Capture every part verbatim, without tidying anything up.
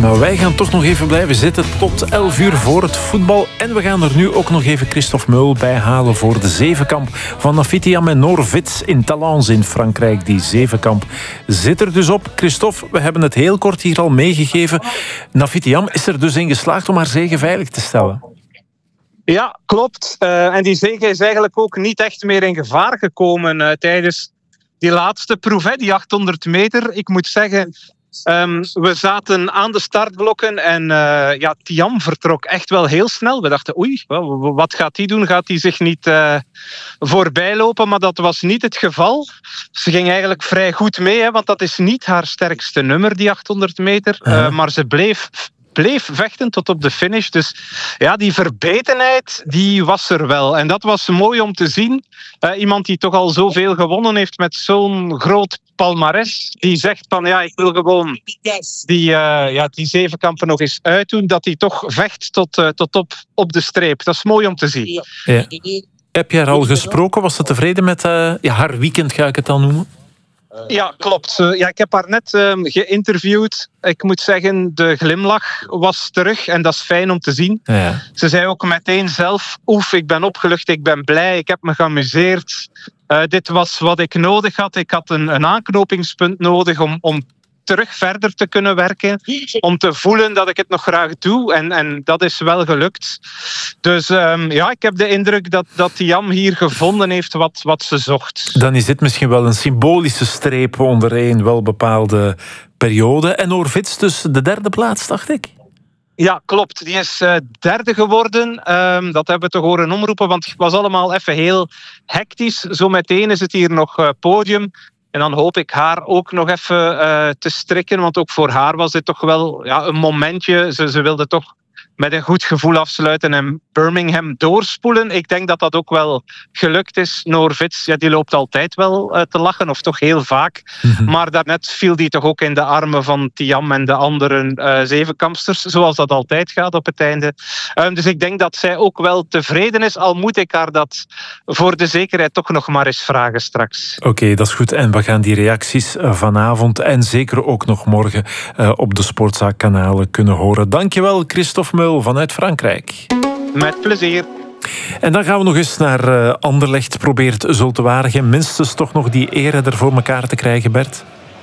Maar wij gaan toch nog even blijven zitten tot elf uur voor het voetbal. En we gaan er nu ook nog even Christophe Meul bij halen voor de zevenkamp van Nafitiam en Norwitz in Talence in Frankrijk. Die zevenkamp zit er dus op. Christophe, we hebben het heel kort hier al meegegeven. Nafitiam is er dus in geslaagd om haar zege veilig te stellen. Ja, klopt. Uh, en die zege is eigenlijk ook niet echt meer in gevaar gekomen uh, tijdens die laatste proef, hè, die achthonderd meter. Ik moet zeggen, um, we zaten aan de startblokken en uh, ja, Thiam vertrok echt wel heel snel. We dachten, oei, wat gaat hij doen? Gaat hij zich niet uh, voorbij lopen? Maar dat was niet het geval. Ze ging eigenlijk vrij goed mee, hè, want dat is niet haar sterkste nummer, die achthonderd meter. Uh, maar ze bleef... bleef vechten tot op de finish. Dus ja, die verbetenheid, die was er wel. En dat was mooi om te zien. Uh, iemand die toch al zoveel gewonnen heeft met zo'n groot palmares, die zegt van ja, ik wil gewoon die, uh, ja, die zevenkampen nog eens uitdoen, dat hij toch vecht tot, uh, tot op, op de streep. Dat is mooi om te zien. Ja. Heb je haar al gesproken? Was ze tevreden met uh, ja, haar weekend, ga ik het dan noemen? Ja, klopt. Ja, ik heb haar net uh, geïnterviewd. Ik moet zeggen, de glimlach was terug en dat is fijn om te zien. Ja. Ze zei ook meteen zelf, oef, ik ben opgelucht, ik ben blij, ik heb me geamuseerd. Uh, dit was wat ik nodig had. Ik had een, een aanknopingspunt nodig om, om terug verder te kunnen werken. Om te voelen dat ik het nog graag doe. En, en dat is wel gelukt. Dus um, ja, ik heb de indruk dat, dat Thiam hier gevonden heeft wat, wat ze zocht. Dan is dit misschien wel een symbolische streep onder één wel bepaalde periode. En Norwitz dus de derde plaats, dacht ik. Ja, klopt. Die is uh, derde geworden. Um, dat hebben we te horen omroepen, want het was allemaal even heel hectisch. Zo meteen is het hier nog uh, podium. En dan hoop ik haar ook nog even uh, te strikken. Want ook voor haar was dit toch wel ja, een momentje. Ze, ze wilde toch met een goed gevoel afsluiten en Birmingham doorspoelen. Ik denk dat dat ook wel gelukt is. Norwitz, ja, die loopt altijd wel uh, te lachen, of toch heel vaak. Mm-hmm. Maar daarnet viel die toch ook in de armen van Thiam en de andere uh, zevenkampsters, zoals dat altijd gaat op het einde. Um, dus ik denk dat zij ook wel tevreden is, al moet ik haar dat voor de zekerheid toch nog maar eens vragen straks. Oké, okay, dat is goed. En we gaan die reacties uh, vanavond en zeker ook nog morgen uh, op de Sportzaakkanalen kunnen horen. Dankjewel, Christophe Meul vanuit Frankrijk. Met plezier. En dan gaan we nog eens naar uh, Anderlecht. Probeert Zulte Waregem minstens toch nog die ere er voor elkaar te krijgen, Bert?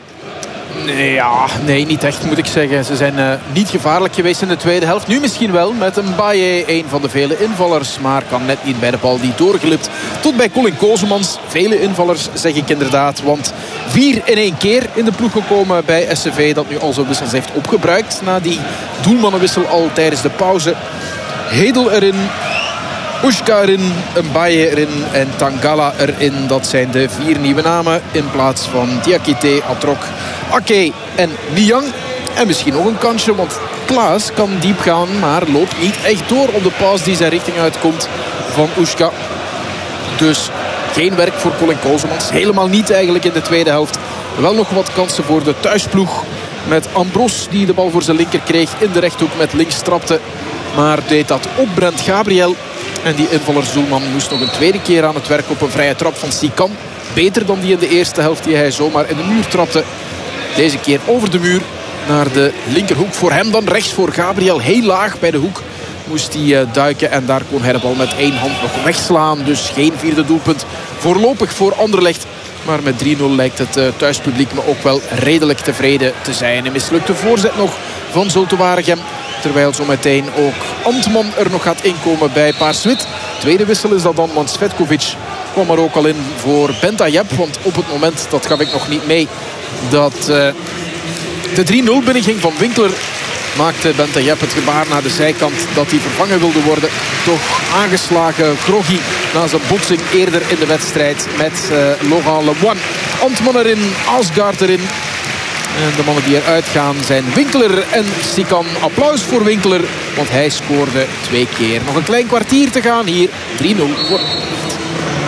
Ja, nee, niet echt moet ik zeggen. Ze zijn uh, niet gevaarlijk geweest in de tweede helft. Nu misschien wel met een Mbaye, een van de vele invallers. Maar kan net niet bij de bal die doorglipt. Tot bij Colin Kozemans. Vele invallers zeg ik inderdaad. Want vier in één keer in de ploeg gekomen bij S C V. Dat nu al zo wissels heeft opgebruikt. Na die doelmannenwissel al tijdens de pauze. Hedel erin. Ushka erin, Mbaye erin en Tangala erin. Dat zijn de vier nieuwe namen. In plaats van Diakité, Atrok, Ake en Niang. En misschien nog een kansje, want Klaas kan diep gaan, maar loopt niet echt door op de paas die zijn richting uitkomt van Ushka. Dus geen werk voor Colin Kozemans. Helemaal niet eigenlijk in de tweede helft. Wel nog wat kansen voor de thuisploeg. Met Ambros die de bal voor zijn linker kreeg. In de rechthoek met links trapte. Maar deed dat op Brent Gabriel. En die invaller Zulman moest nog een tweede keer aan het werk op een vrije trap van Sikan. Beter dan die in de eerste helft die hij zomaar in de muur trapte. Deze keer over de muur naar de linkerhoek. Voor hem dan rechts voor Gabriel. Heel laag bij de hoek moest hij uh, duiken. En daar kon hij de bal met één hand nog wegslaan. Dus geen vierde doelpunt voorlopig voor Anderlecht. Maar met drie nul lijkt het uh, thuispubliek me ook wel redelijk tevreden te zijn. Een mislukte voorzet nog van Zulte Waregem. Terwijl zometeen ook Antman er nog gaat inkomen bij Paarswit. Tweede wissel is dat dan, want Svetkovic kwam er ook al in voor Bentayeb. Want op het moment, dat gaf ik nog niet mee, dat uh, de drie nul binnenging van Winkler, maakte Bentayeb het gebaar naar de zijkant dat hij vervangen wilde worden. Toch aangeslagen groggy na zijn botsing eerder in de wedstrijd met uh, Laurent Lemoine. Antman erin, Asgaard erin. En de mannen die eruit gaan zijn Winkler en Sikan. Applaus voor Winkler, want hij scoorde twee keer. Nog een klein kwartier te gaan hier. drie nul voor